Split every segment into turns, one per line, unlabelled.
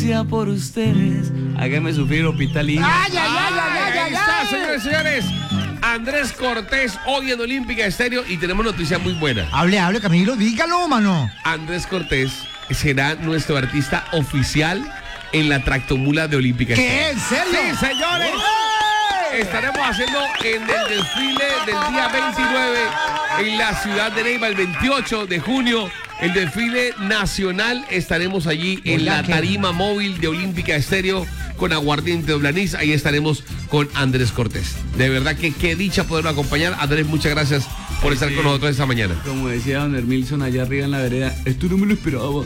sea por ustedes. Hágame sufrir, hospitalín.
Ahí está, señores y señores. Andrés Cortés, hoy en Olímpica Estéreo, y tenemos noticia muy buena.
Hable, Camilo, dígalo, mano.
Andrés Cortés será nuestro artista oficial en la tractomula de Olímpica Estéreo.
¿Qué? ¿En serio?
Sí, señores. Estaremos haciendo en el desfile del día 29 en la ciudad de Neiva, el 28 de junio. El desfile nacional, estaremos allí en la tarima móvil de Olímpica Estéreo con Aguardiente Doble Anís. Ahí estaremos con Andrés Cortés. De verdad que qué dicha poderlo acompañar. Andrés, muchas gracias por estar con nosotros esta mañana.
Como decía don Hermilson allá arriba en la vereda, esto no me lo esperaba.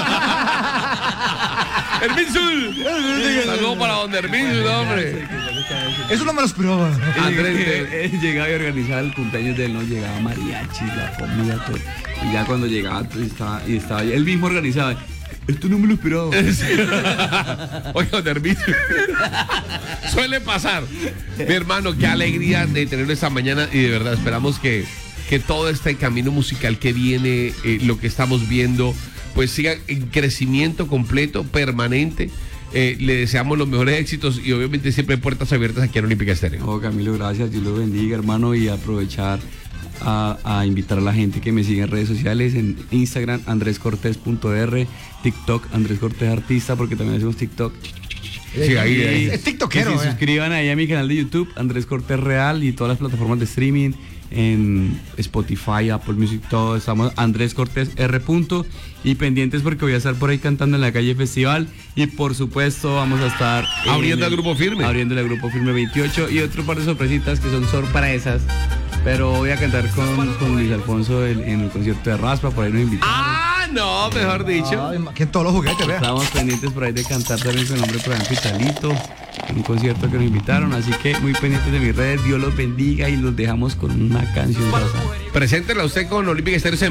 Hermilson. Saludos para don Hermilson, hombre.
Eso no me lo esperaba.
Andrés, él llegaba y organizaba el cumpleaños de él, no llegaba mariachi, la comida, todo. Y ya cuando llegaba, estaba él mismo organizaba. Esto no me lo esperaba.
Oye, don Hermilson. Suele pasar. Mi hermano, qué alegría de tenerlo esta mañana, y de verdad esperamos que todo este camino musical que viene, lo que estamos viendo, pues siga en crecimiento completo, permanente. Le deseamos los mejores éxitos y obviamente siempre puertas abiertas aquí en Olímpica Estéreo.
Oh, Camilo, gracias, Dios lo bendiga, hermano, y aprovechar a invitar a la gente que me siga en redes sociales, en Instagram, andrescortés.r, TikTok, Andrés Cortés Artista, porque también hacemos TikTok.
Sí, ahí.
Es tiktokero.
Que se suscriban ahí a mi canal de YouTube, Andrés Cortés Real, y todas las plataformas de streaming, en Spotify, Apple Music, todo. Estamos Andrés Cortés R. Y pendientes porque voy a estar por ahí cantando en la calle Festival, y por supuesto vamos a estar
abriendo el Grupo Firme.
Abriendo el Grupo Firme 28 y otro par de sorpresitas que son sorpresas. Pero voy a cantar con Luis Alfonso en el concierto de Raspa, por ahí nos invitaron.
Ah, no, mejor dicho.
Que todos los juguetes, vea.
Estamos pendientes por ahí de cantar también su nombre por ahí en Pitalito, en un concierto que nos invitaron, así que muy pendientes de mis redes. Dios los bendiga y los dejamos con una canción.
Preséntela usted con Olímpica Estéreo. Se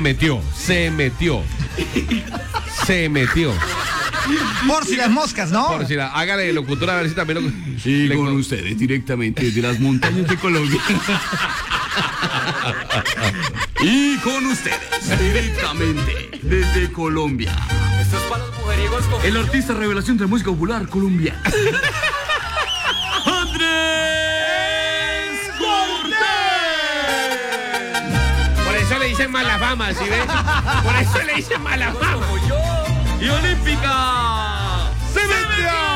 metió.
Por si las moscas, ¿no?
Por si la, hágale de locutora a ver si también lo.
Y con ustedes directamente desde las montañas de Colombia. Y con ustedes directamente desde Colombia.
Esto es para los mujeriegos.
El artista revelación de la música popular colombiana. ¡Andrés Cortés!
Por eso le dicen mala fama, ¿sí ves? Por eso le dicen mala fama.
Y Olímpica
¡Se metió!